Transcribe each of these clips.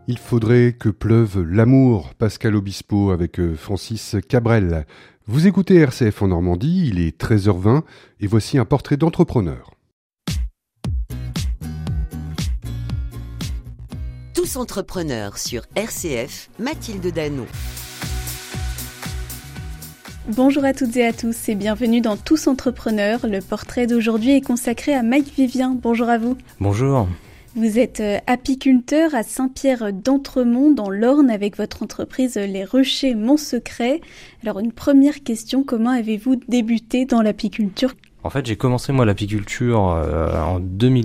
Il faudrait que pleuve l'amour, Pascal Obispo avec Francis Cabrel. Vous écoutez RCF en Normandie, il est 13h20 et voici un portrait d'entrepreneur. Tous entrepreneurs sur RCF, Mathilde Danon. Bonjour à toutes et à tous et bienvenue dans Tous entrepreneurs. Le portrait d'aujourd'hui est consacré à Mike Vivien. Bonjour à vous. Bonjour. Vous êtes apiculteur à Saint-Pierre d'Entremont dans l'Orne avec votre entreprise Les Ruchers Mon Secret. Alors une première question, comment avez-vous débuté dans l'apiculture ? En fait, j'ai commencé moi l'apiculture en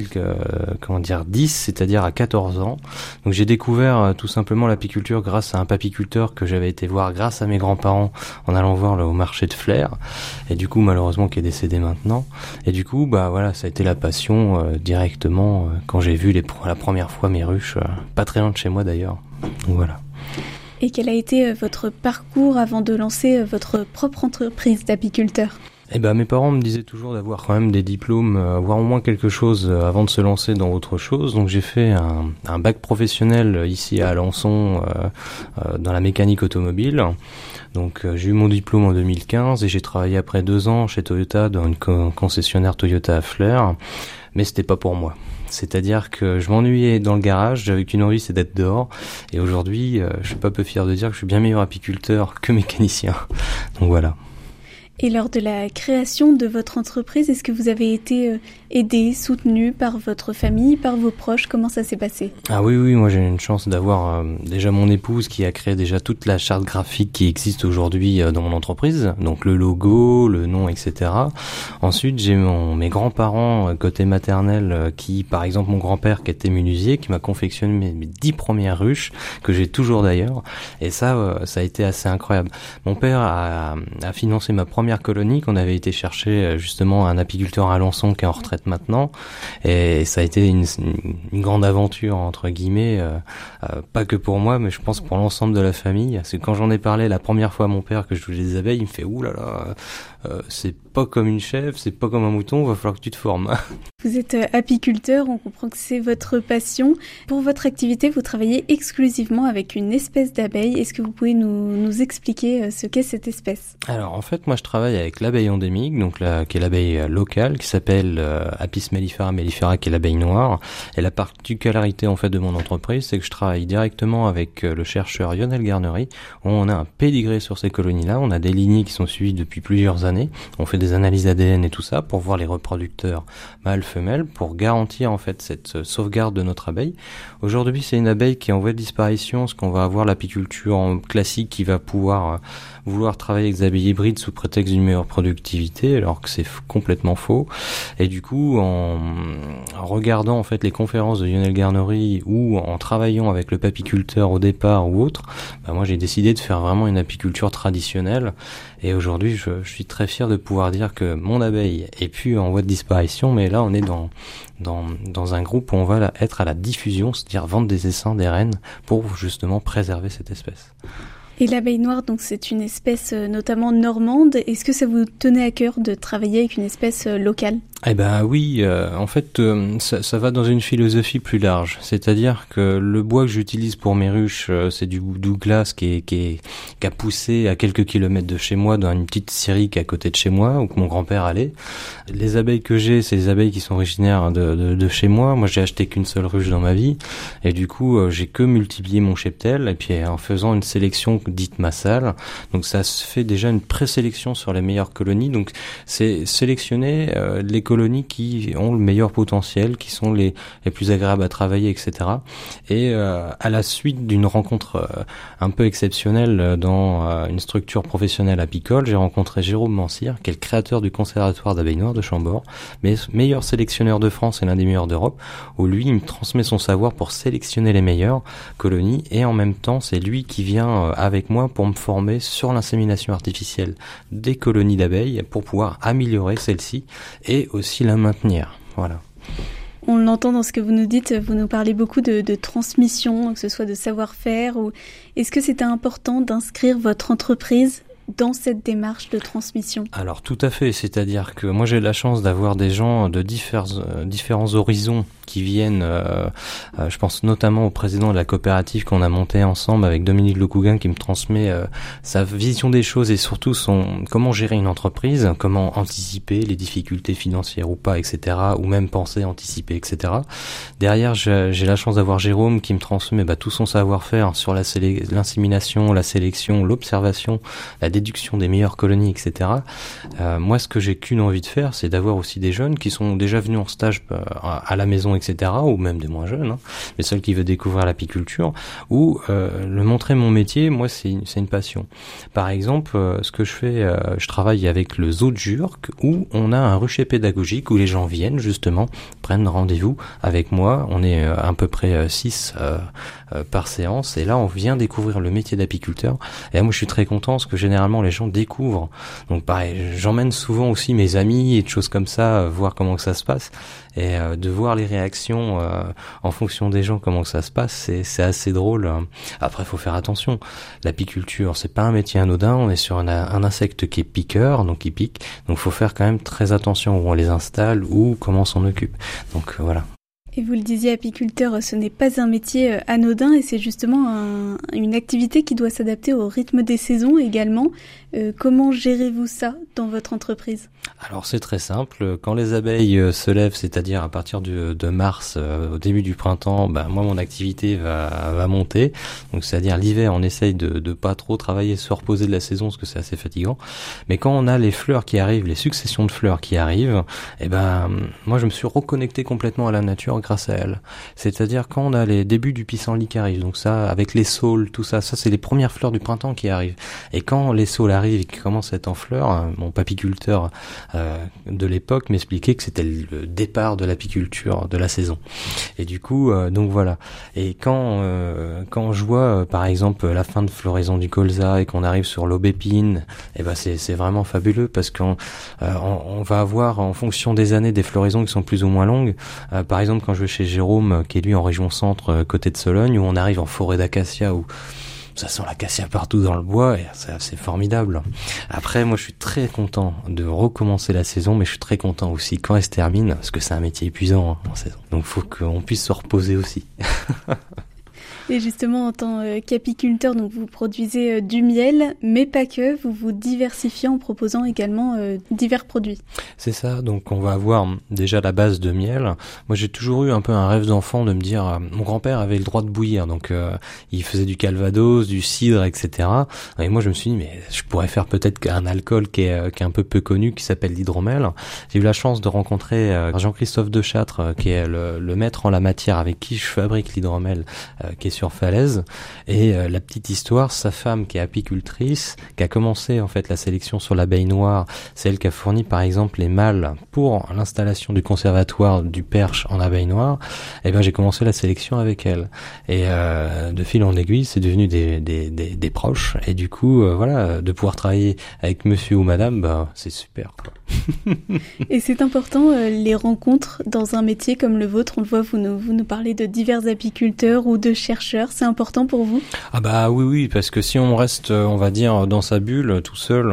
2010, c'est-à-dire à 14 ans. Donc j'ai découvert tout simplement l'apiculture grâce à un papiculteur que j'avais été voir grâce à mes grands-parents en allant voir au marché de Flers. Et du coup, malheureusement, qui est décédé maintenant. Et du coup, voilà, ça a été la passion directement quand j'ai vu la première fois mes ruches, pas très loin de chez moi d'ailleurs. Donc voilà. Et quel a été votre parcours avant de lancer votre propre entreprise d'apiculteur ? Mes parents me disaient toujours d'avoir quand même des diplômes, avoir au moins quelque chose avant de se lancer dans autre chose. Donc j'ai fait un bac professionnel ici à Alençon dans la mécanique automobile. Donc j'ai eu mon diplôme en 2015 et j'ai travaillé après 2 ans chez Toyota dans une concessionnaire Toyota à Flers. Mais c'était pas pour moi. C'est-à-dire que je m'ennuyais dans le garage, j'avais qu'une envie, c'est d'être dehors. Et aujourd'hui, je suis pas peu fier de dire que je suis bien meilleur apiculteur que mécanicien. Donc voilà. Et lors de la création de votre entreprise, est-ce que vous avez été aidé, soutenu par votre famille, par vos proches ? Comment ça s'est passé ? Ah oui, moi j'ai une chance d'avoir déjà mon épouse qui a créé déjà toute la charte graphique qui existe aujourd'hui dans mon entreprise, donc le logo, le nom, etc. Ensuite, j'ai mes grands-parents côté maternel qui, par exemple mon grand-père qui était menuisier, qui m'a confectionné mes 10 premières ruches, que j'ai toujours d'ailleurs, et ça a été assez incroyable. Mon père a financé ma première colonie qu'on avait été chercher justement un apiculteur à Alençon qui est en retraite maintenant, et ça a été une grande aventure entre guillemets, pas que pour moi mais je pense pour l'ensemble de la famille, parce que quand j'en ai parlé la première fois à mon père que je touchais des abeilles, il me fait oulala, c'est pas comme une chèvre, c'est pas comme un mouton, va falloir que tu te formes. Vous êtes apiculteur, on comprend que c'est votre passion. Pour votre activité, vous travaillez exclusivement avec une espèce d'abeille. Est-ce que vous pouvez nous expliquer ce qu'est cette espèce ? Alors en fait, moi je travaille avec l'abeille endémique, donc qui est l'abeille locale, qui s'appelle Apis mellifera mellifera, qui est l'abeille noire. Et la particularité en fait de mon entreprise, c'est que je travaille directement avec le chercheur Lionel Garnery. On a un pédigré sur ces colonies-là, on a des lignées qui sont suivies depuis plusieurs années. On fait des analyses ADN et tout ça pour voir les reproducteurs mâles-femelles, pour garantir en fait cette sauvegarde de notre abeille. Aujourd'hui, c'est une abeille qui est en voie de disparition, parce qu'on va avoir l'apiculture classique qui va pouvoir vouloir travailler avec des abeilles hybrides sous prétexte d'une meilleure productivité, alors que c'est complètement faux. Et du coup, en regardant en fait les conférences de Lionel Garnery ou en travaillant avec le papiculteur au départ ou autre, moi j'ai décidé de faire vraiment une apiculture traditionnelle. Et aujourd'hui, je suis très fier de pouvoir dire que mon abeille est plus en voie de disparition, mais là on est dans un groupe où on va être à la diffusion, c'est-à-dire vendre des essaims, des reines, pour justement préserver cette espèce. Et l'abeille noire, donc c'est une espèce notamment normande. Est-ce que ça vous tenait à cœur de travailler avec une espèce locale ? Oui, en fait, ça va dans une philosophie plus large. C'est-à-dire que le bois que j'utilise pour mes ruches, c'est du Douglas qui a poussé à quelques kilomètres de chez moi, dans une petite scierie qui est à côté de chez moi, où mon grand-père allait. Les abeilles que j'ai, c'est des abeilles qui sont originaires de chez moi. Moi, j'ai acheté qu'une seule ruche dans ma vie. Et du coup, j'ai que multiplié mon cheptel, et puis en faisant une sélection dite massale. Donc ça se fait déjà une présélection sur les meilleures colonies. Donc c'est sélectionner les colonies qui ont le meilleur potentiel, qui sont les plus agréables à travailler, etc. Et à la suite d'une rencontre un peu exceptionnelle dans une structure professionnelle apicole, j'ai rencontré Jérôme Mansir, qui est le créateur du conservatoire d'abeilles noires de Chambord, mais meilleur sélectionneur de France et l'un des meilleurs d'Europe, où lui, il me transmet son savoir pour sélectionner les meilleures colonies, et en même temps, c'est lui qui vient avec moi pour me former sur l'insémination artificielle des colonies d'abeilles pour pouvoir améliorer celles-ci et aussi la maintenir. Voilà. On l'entend dans ce que vous nous dites, vous nous parlez beaucoup de transmission, que ce soit de savoir-faire. Est-ce que c'était important d'inscrire votre entreprise dans cette démarche de transmission? Alors tout à fait, c'est-à-dire que moi j'ai la chance d'avoir des gens de différents horizons qui viennent, je pense notamment au président de la coopérative qu'on a monté ensemble avec Dominique Lecougain, qui me transmet sa vision des choses et surtout comment gérer une entreprise, comment anticiper les difficultés financières ou pas, etc., ou même penser, anticiper, etc. Derrière, j'ai la chance d'avoir Jérôme qui me transmet tout son savoir-faire sur l'insémination, la sélection, l'observation, la déduction des meilleures colonies, etc. Moi, ce que j'ai qu'une envie de faire, c'est d'avoir aussi des jeunes qui sont déjà venus en stage à la maison, etc., ou même des moins jeunes, mais ceux qui veulent découvrir l'apiculture, ou le montrer mon métier. Moi, c'est une passion. Par exemple, ce que je fais, je travaille avec le Zoo de Jurques, où on a un rucher pédagogique où les gens viennent justement, prennent rendez-vous avec moi. On est à peu près 6 par séance, et là on vient découvrir le métier d'apiculteur. Et là, moi je suis très content parce que généralement les gens découvrent. Donc pareil, j'emmène souvent aussi mes amis et des choses comme ça, voir comment que ça se passe, et de voir les réactions en fonction des gens, comment que ça se passe, c'est assez drôle. Après, faut faire attention. L'apiculture, c'est pas un métier anodin. On est sur un insecte qui est piqueur, donc qui pique. Donc faut faire quand même très attention où on les installe ou comment on s'en occupe. Donc voilà. Et vous le disiez, apiculteur, ce n'est pas un métier anodin, et c'est justement une activité qui doit s'adapter au rythme des saisons également. Comment gérez-vous ça dans votre entreprise ? Alors c'est très simple, quand les abeilles se lèvent, c'est-à-dire à partir de mars, au début du printemps, moi mon activité va monter. Donc c'est-à-dire l'hiver, on essaye de pas trop travailler, se reposer de la saison parce que c'est assez fatigant. Mais quand on a les fleurs qui arrivent, les successions de fleurs qui arrivent, moi je me suis reconnecté complètement à la nature grâce à elle. C'est-à-dire quand on a les débuts du pissenlit qui arrivent, donc ça avec les saules, tout ça c'est les premières fleurs du printemps qui arrivent. Et quand les saules arrivent et qui commencent à être en fleurs, mon papiculteur de l'époque m'expliquait que c'était le départ de l'apiculture de la saison. Et du coup, donc voilà. Et quand je vois par exemple la fin de floraison du colza et qu'on arrive sur l'aubépine, c'est vraiment fabuleux parce qu'on va avoir en fonction des années des floraisons qui sont plus ou moins longues. Par exemple, quand je vais chez Jérôme, qui est lui en région centre, côté de Sologne, où on arrive en forêt d'acacia, où ça sent l'acacia partout dans le bois, et c'est formidable. Après, moi, je suis très content de recommencer la saison, mais je suis très content aussi quand elle se termine, parce que c'est un métier épuisant en saison. Donc, faut qu'on puisse se reposer aussi. Et justement, en tant qu'apiculteur, donc vous produisez du miel, mais pas que, vous vous diversifiez en proposant également divers produits. C'est ça, donc on va avoir déjà la base de miel. Moi j'ai toujours eu un peu un rêve d'enfant de me dire, mon grand-père avait le droit de bouillir, donc il faisait du calvados, du cidre, etc. Et moi je me suis dit, mais je pourrais faire peut-être un alcool qui est un peu connu, qui s'appelle l'hydromel. J'ai eu la chance de rencontrer Jean-Christophe Deschâtres, qui est le maître en la matière avec qui je fabrique l'hydromel, qui est sur Falaise. Et la petite histoire, sa femme qui est apicultrice, qui a commencé en fait la sélection sur l'abeille noire, c'est elle qui a fourni par exemple les mâles pour l'installation du conservatoire du Perche en abeille noire. Et j'ai commencé la sélection avec elle. Et de fil en aiguille, c'est devenu des proches. Et du coup, de pouvoir travailler avec monsieur ou madame, c'est super, quoi. Et c'est important, les rencontres dans un métier comme le vôtre. On le voit, vous nous parlez de divers apiculteurs ou de chercheurs. C'est important pour vous ? Ah oui, parce que si on reste, on va dire, dans sa bulle, tout seul,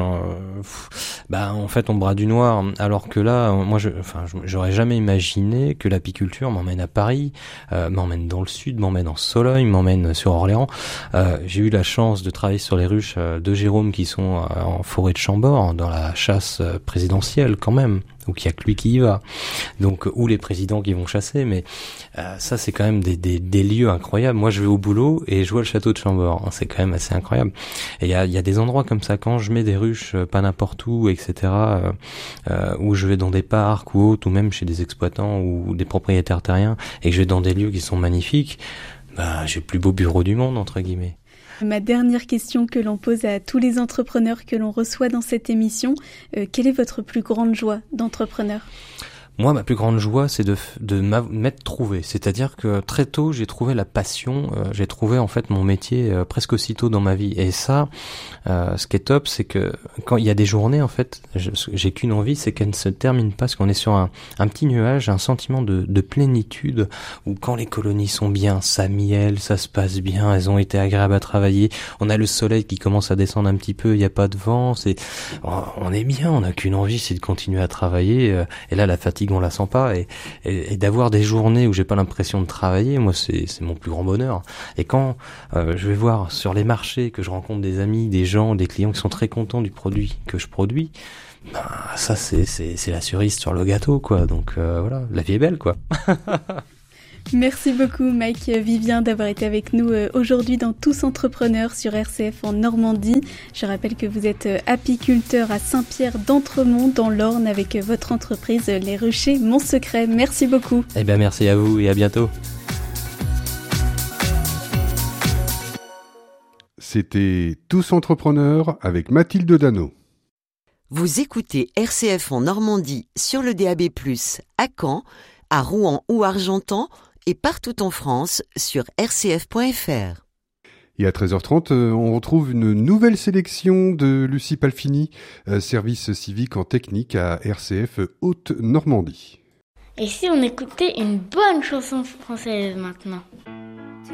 en fait, on brade du noir. Alors que là, moi, j'aurais jamais imaginé que l'apiculture m'emmène à Paris, m'emmène dans le sud, m'emmène en Sologne, m'emmène sur Orléans. J'ai eu la chance de travailler sur les ruches de Jérôme qui sont en forêt de Chambord, dans la chasse présidentielle quand même, ou qu'il y a que lui qui y va, donc ou les présidents qui vont chasser, mais ça c'est quand même des lieux incroyables. Moi je vais au boulot et je vois le château de Chambord, c'est quand même assez incroyable. Et il y a des endroits comme ça, quand je mets des ruches pas n'importe où, etc., où je vais dans des parcs ou autres, ou même chez des exploitants ou des propriétaires terriens, et que je vais dans des lieux qui sont magnifiques, j'ai le plus beau bureau du monde, entre guillemets. Ma dernière question que l'on pose à tous les entrepreneurs que l'on reçoit dans cette émission, quelle est votre plus grande joie d'entrepreneur ? Moi, ma plus grande joie, c'est de m'être trouvé. C'est-à-dire que très tôt, j'ai trouvé la passion, j'ai trouvé en fait mon métier presque aussitôt dans ma vie. Et ça, ce qui est top, c'est que quand il y a des journées, en fait, j'ai qu'une envie, c'est qu'elles ne se terminent pas, parce qu'on est sur un petit nuage, un sentiment de plénitude, où quand les colonies sont bien, ça miel, ça se passe bien, elles ont été agréables à travailler, on a le soleil qui commence à descendre un petit peu, il n'y a pas de vent, on est bien, on n'a qu'une envie, c'est de continuer à travailler, et là, la fatigue fatigue, on la sent pas, et d'avoir des journées où j'ai pas l'impression de travailler, moi c'est mon plus grand bonheur. Et quand je vais voir sur les marchés que je rencontre des amis, des gens, des clients qui sont très contents du produit que je produis, ben ça c'est la cerise sur le gâteau, quoi. Donc voilà, la vie est belle, quoi. Merci beaucoup Mike Vivien d'avoir été avec nous aujourd'hui dans Tous Entrepreneurs sur RCF en Normandie. Je rappelle que vous êtes apiculteur à Saint-Pierre d'Entremont dans l'Orne avec votre entreprise Les Ruchers Mon Secret. Merci beaucoup. Eh bien merci à vous et à bientôt. C'était Tous Entrepreneurs avec Mathilde Dano. Vous écoutez RCF en Normandie sur le DAB+, à Caen, à Rouen ou Argentan, et partout en France sur rcf.fr. Et à 13h30, on retrouve une nouvelle sélection de Lucie Palfini, service civique en technique à RCF Haute-Normandie. Et si on écoutait une bonne chanson française maintenant ?